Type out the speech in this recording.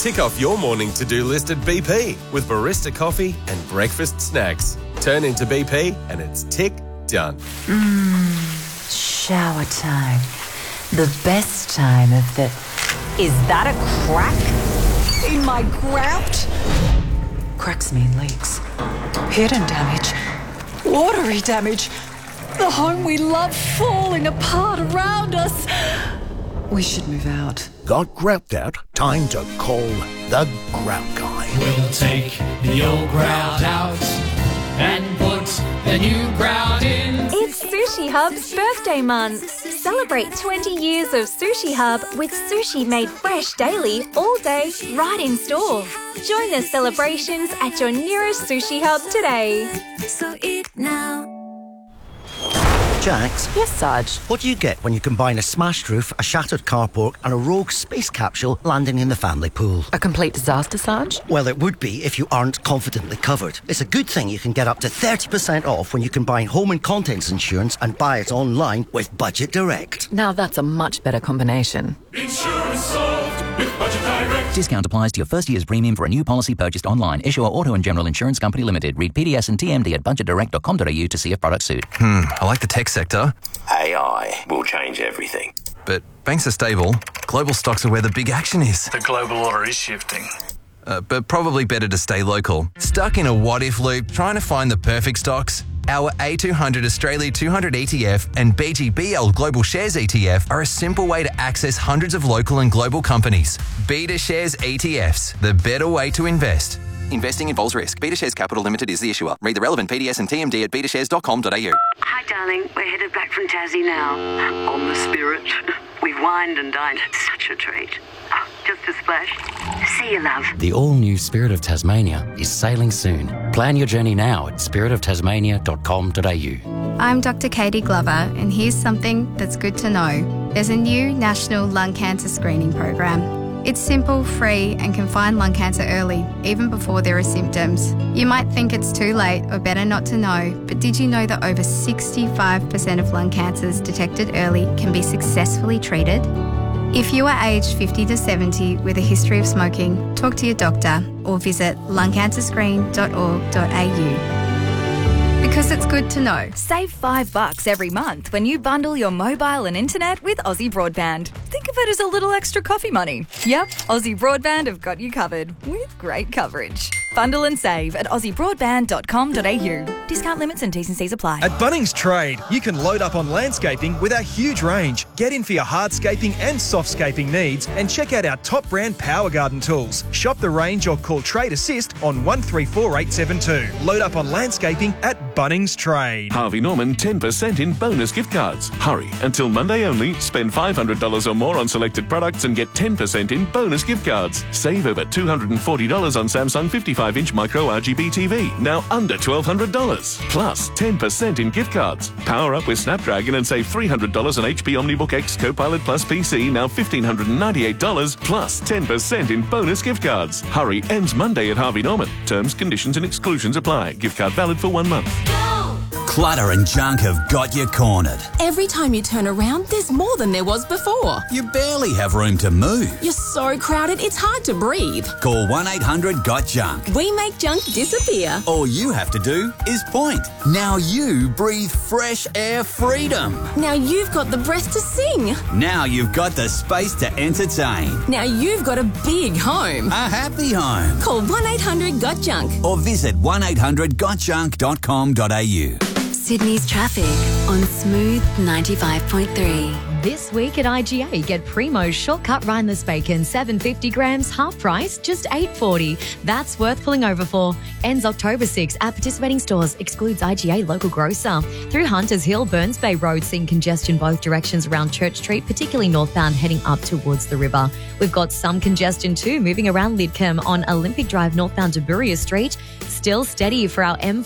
Tick off your morning to-do list at BP with barista coffee and breakfast snacks. Turn into BP and it's tick done. Shower time. The best time of the... Is that a crack in my grout? Cracks mean leaks. Hidden damage. Watery damage. The home we love falling apart around us. We should move out. Got grout out? Time to call the Grout Guy. We'll take the old grout out and put the new grout in. It's Sushi Hub's birthday month. Celebrate 20 years of Sushi Hub with sushi made fresh daily, all day, right in store. Join the celebrations at your nearest Sushi Hub today. So eat now. Jax, Yes, Sarge. what do you get when you combine a smashed roof, a shattered carport and a rogue space capsule landing in the family pool? A complete disaster, Sarge? Well, it would be if you aren't confidently covered. It's a good thing you can get up to 30% off when you combine home and contents insurance and buy it online with Budget Direct. Now that's a much better combination. Insurance solved with Budget Direct. Discount applies to your first year's premium for a new policy purchased online. Issuer Auto and General Insurance Company Limited. Read PDS and TMD at budgetdirect.com.au to see if products suit. I like the tech sector, AI will change everything. but banks are stable. Global stocks are where the big action is. The global order is shifting. But probably better to stay local. Stuck in a what-if loop trying to find the perfect stocks? Our A200 Australia 200 ETF and BGBL Global Shares ETF are a simple way to access hundreds of local and global companies. Beta Shares ETFs, the better way to invest. Investing involves risk. Beta Shares Capital Limited is the issuer. Read the relevant PDS and TMD at betashares.com.au. Hi, darling. We're headed back from Tassie now. On the Spirit. We've wined and dined. Such a treat. Oh, just a splash. See you, love. The all-new Spirit of Tasmania is sailing soon. Plan your journey now at spiritoftasmania.com.au. I'm Dr. Katie Glover, and here's something that's good to know. There's a new national lung cancer screening program. It's simple, free, and can find lung cancer early, even before there are symptoms. You might think it's too late or better not to know, but did you know that over 65% of lung cancers detected early can be successfully treated? If you are aged 50 to 70 with a history of smoking, talk to your doctor or visit lungcancerscreen.org.au. Because it's good to know. Save $5 every month when you bundle your mobile and internet with Aussie Broadband. Think of it as a little extra coffee money. Yep, Aussie Broadband have got you covered with great coverage. Bundle and save at aussiebroadband.com.au. Discount limits and T's and C's apply. At Bunnings Trade, you can load up on landscaping with our huge range. Get in for your hardscaping and softscaping needs and check out our top brand Power Garden tools. Shop the range or call Trade Assist on 134872. Load up on landscaping at Bunnings Trade. Harvey Norman 10% in bonus gift cards. Hurry, until Monday only. Spend $500 or more on selected products and get 10% in bonus gift cards. Save over $240 on Samsung 55-inch micro RGB TV, now under $1,200. Plus 10% in gift cards. Power up with Snapdragon and save $300 on HP OmniBook X Copilot Plus PC, now $1,598. Plus 10% in bonus gift cards. Hurry, ends Monday at Harvey Norman. Terms, conditions and exclusions apply. Gift card valid for 1 month. Clutter and junk have got you cornered. Every time you turn around, there's more than there was before. You barely have room to move. You're so crowded, it's hard to breathe. Call 1-800-GOT-JUNK. We make junk disappear. All you have to do is point. Now you breathe fresh air freedom. Now you've got the breath to sing. Now you've got the space to entertain. Now you've got a big home. A happy home. Call 1-800-GOT-JUNK. Or visit 1-800-GOTJUNK.com.au. Sydney's traffic on Smooth 95.3. This week at IGA, get Primo's shortcut Rhineless bacon, 750 grams, half price, just $8.40. That's worth pulling over for. Ends October 6 at participating stores. Excludes IGA local grocer. Through Hunters Hill, Burns Bay Road, seeing congestion both directions around Church Street, particularly northbound heading up towards the river. We've got some congestion too moving around Lidcombe on Olympic Drive northbound to Buria Street. Still steady for our M4